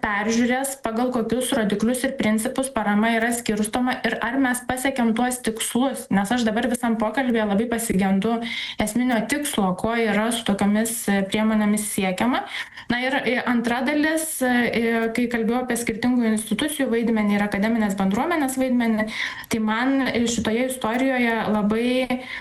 peržiūrės, pagal kokius rodiklius ir principus parama yra skirstoma ir ar mes pasiekėm tuos tikslus. Nes aš dabar visam pokalbėje labai pasigendu esminio tikslo, ko yra su tokiamis priemonėmis siekiama. Na ir antra dalis, kai kalbėjau apie skirtingų institucijų vaidmenį ir akademinės bendruomenės vaidmenį, tai man šitoje istorijoje labai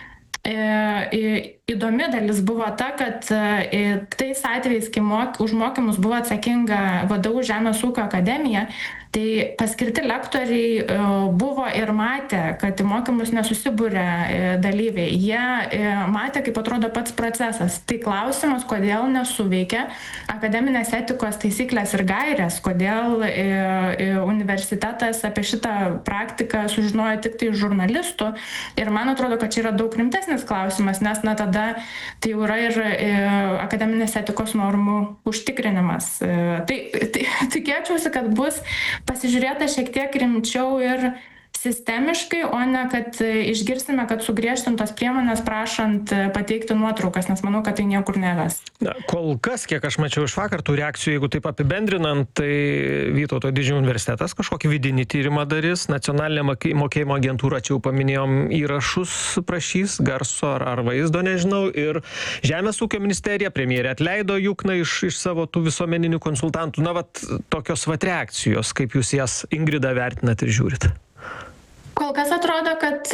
įdomi dalis buvo ta, kad tais atvejais, kai už mokymus buvo atsakinga VDU Žemės ūkio akademija, tai paskirti lektoriai buvo ir matė, kad į mokymus nesusibūrė dalyviai. Jie matė, kaip atrodo pats procesas. Tai klausimas, kodėl nesuveikia akademinės etikos taisyklės ir gairės, kodėl universitetas apie šitą praktiką sužinojo tik tai žurnalistų. Ir man atrodo, kad čia yra daug rimtesnis klausimas, nes tada tai jau yra ir akademinės etikos normų užtikrinimas. Tai tikėčiausi, kad bus pasižiūrėta šiek tiek rimčiau ir sistemiškai, o ne kad išgirsime, kad sugriežtintos priemonės prašant pateikti nuotraukas, nes manau, kad tai niekur neves. Na, kol kas, kiek aš mačiau iš vakar tų reakcijų, jeigu taip apibendrinant, tai Vytauto didžiojo universitetas kažkokį vidinį tyrimą darys, nacionalinė mokėjimo agentūra, čia jau paminėjom, įrašus prašys, garso ar vaizdo, nežinau, ir Žemės ūkio ministerija, premjerė atleido Jukną iš savo tų visuomeninių konsultantų. Na, tokios reakcijos, kaip jūs jas, Ingrida, vertinat ir žiūrit? Kol kas atrodo, kad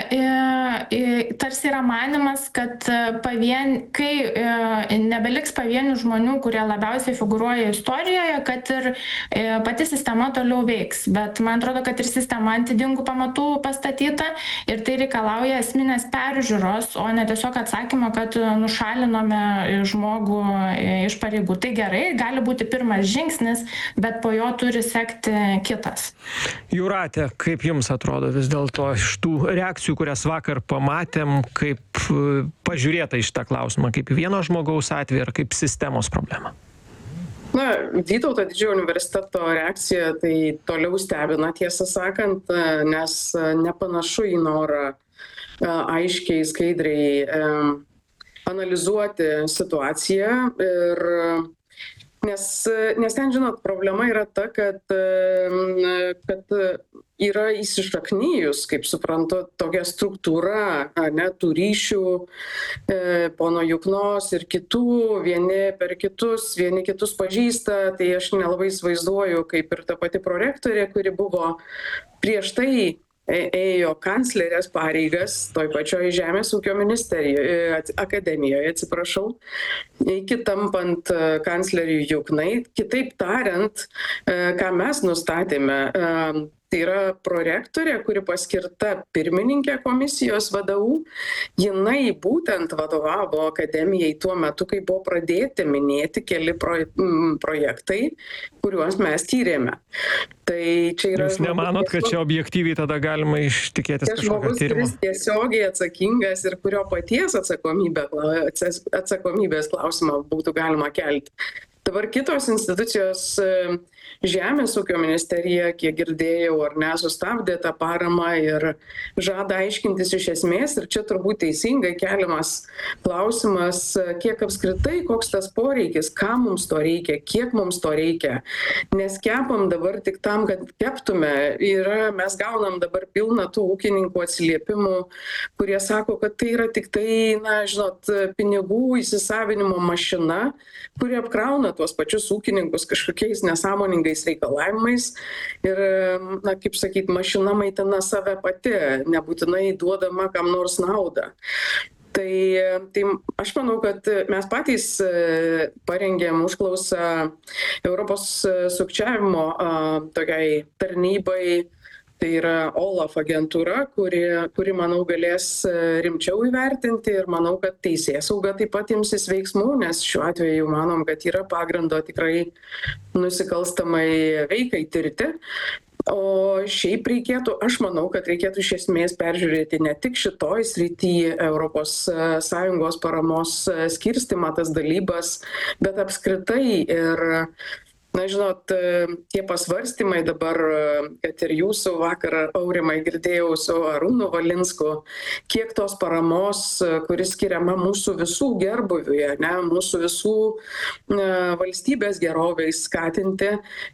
tarsi yra manimas, kad kai nebeliks pavienių žmonių, kurie labiausiai figūruoja istorijoje, kad ir pati sistema toliau veiks. Bet man atrodo, kad ir sistema ant ydingų pamatų pastatyta ir tai reikalauja esminės peržiūros, o ne tiesiog atsakymo, kad nušalinome žmogų iš pareigų. Tai gerai, gali būti pirmas žingsnis, bet po jo turi sekti kitas. Jūrate, kaip jums atrodo vis dėlto iš tų reakcijų, kurias vakar pamatėm, kaip pažiūrėta į šitą klausimą, kaip vieno žmogaus atvejį ar kaip sistemos problema? Na, Vytauto didžiojo universiteto reakcija tai toliau stebina, tiesą sakant, nes nepanašu į norą aiškiai, skaidriai analizuoti situaciją ir Nes ten, žinot, problema yra ta, kad yra įsišaknyjus, kaip suprantu, tokia struktūra, tų ryšių pono Juknos ir kitų, vieni kitus pažįsta, tai aš nelabai įsivaizduoju, kaip ir ta pati prorektorė, kuri buvo prieš tai ėjo kanclerės pareigas toj pačioj Žemės ūkio ministerijoje, akademijoje, atsiprašau, iki tampant kancleriui Juknai. Kitaip tariant, ką mes nustatėme, tai yra prorektorė, kuri paskirta pirmininkė komisijos VDU, jinai būtent vadovavo akademijai tuo metu, kai buvo pradėti minėti keli projektai, kuriuos mes tyrėme. Tai čia yra Jūs nemanot, kad čia objektyviai tada galima tikėtis kažkokio tyrimo? Žmogus, kuris tiesiogiai atsakingas ir kurio paties atsakomybės klausimą būtų galima kelti. Dabar kitos institucijos, Žemės ūkio ministerija, kiek girdėjau, ar ne, sustabdė tą paramą ir žada aiškintis iš esmės. Ir čia turbūt teisingai keliamas klausimas, kiek apskritai, koks tas poreikis, ką mums to reikia, kiek mums to reikia. Nes kepam dabar tik tam, kad keptume. Mes gaunam dabar pilną tų ūkininkų atsiliepimų, kurie sako, kad tai yra tik tai, pinigų įsisavinimo mašina, kuri apkrauna tuos pačius ūkininkus kažkokiais nesąmoningais reikalavimais ir, kaip sakyt, mašina maitina save pati, nebūtinai duodama kam nors naudą. Tai aš manau, kad mes patys parengėm užklausą Europos sukčiavimo tokiai tarnybai. Tai yra OLAF agentūra, kuri, manau, galės rimčiau įvertinti ir manau, kad teisėsauga taip pat imsis veiksmų, nes šiuo atveju manom, kad yra pagrindo tikrai nusikalstamai veikai tirti. O šiaip aš manau, kad reikėtų iš esmės peržiūrėti ne tik šitoj srity ES paramos skirstymą, tas dalybas, bet apskritai ir tie pasvarstymai dabar, kad ir jūsų vakar, Aurimai, girdėjau su Arūnu Valinsku, kiek tos paramos, kuris skiriama mūsų visų gerbuviui, mūsų visų valstybės gerovei skatinti,